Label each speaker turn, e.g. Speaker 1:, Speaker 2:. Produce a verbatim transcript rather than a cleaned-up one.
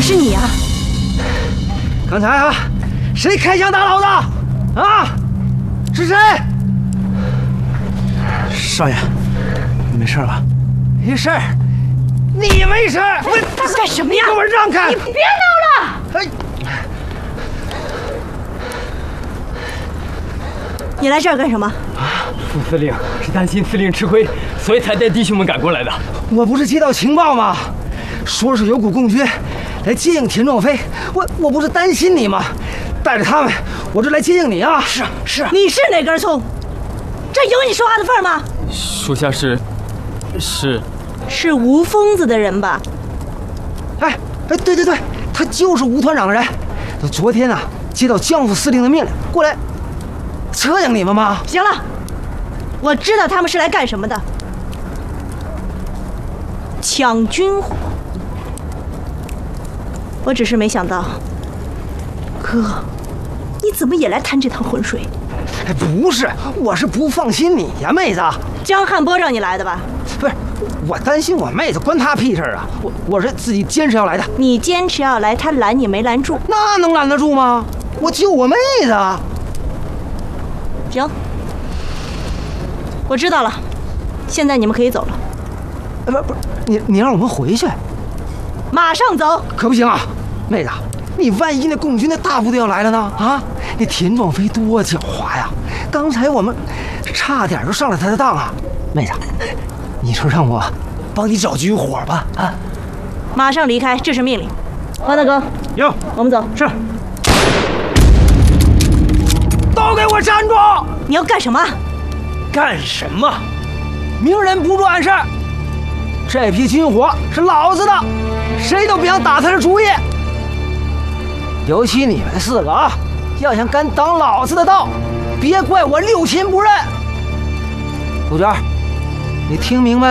Speaker 1: 是你啊！
Speaker 2: 刚才啊，谁开枪打老子？啊，是谁？
Speaker 3: 少爷，你没事吧？
Speaker 2: 没事儿，你没事儿。我
Speaker 1: 干什么呀？
Speaker 2: 给我让开！
Speaker 1: 你别闹了！
Speaker 2: 哎，
Speaker 1: 你来这儿干什么？
Speaker 4: 啊，副司令是担心司令吃亏，所以才带弟兄们赶过来的。
Speaker 2: 我不是接到情报吗？说是有股共军来接应田壮飞，我我不是担心你吗？带着他们，我就来接应你啊！
Speaker 4: 是是，
Speaker 1: 你是哪根葱？这有你说话的份儿吗？
Speaker 4: 属下是是
Speaker 1: 是吴疯子的人吧？
Speaker 2: 哎哎，对对对，他就是吴团长的人。他昨天啊，接到江副司令的命令，过来车应你们吗？
Speaker 1: 行了，我知道他们是来干什么的，抢军火。我只是没想到，哥，你怎么也来趟这趟浑水？
Speaker 2: 哎，不是，我是不放心你呀，妹子。
Speaker 1: 江汉波让你来的吧？
Speaker 2: 不是，我担心我妹子，关她屁事啊！我我是自己坚持要来的。
Speaker 1: 你坚持要来，他拦你没拦住，
Speaker 2: 那能拦得住吗？我救我妹子。
Speaker 1: 行，我知道了，现在你们可以走了。
Speaker 2: 不不，你你让我们回去，
Speaker 1: 马上走。
Speaker 2: 可不行啊，妹子，你万一那共军的大部队要来了呢？啊，那田壮飞多狡猾呀！刚才我们差点就上了他的当啊，妹子，你就让我帮你找军火吧啊！
Speaker 1: 马上离开，这是命令。王大哥，
Speaker 2: 有，
Speaker 1: 我们走。
Speaker 2: 是。都给我站住！
Speaker 1: 你要干什么？
Speaker 2: 干什么？明人不做暗事。这批军火是老子的，谁都别想打他的主意。尤其你们四个啊，要想敢挡老子的道，别怪我六亲不认。杜鹃，你听明白了？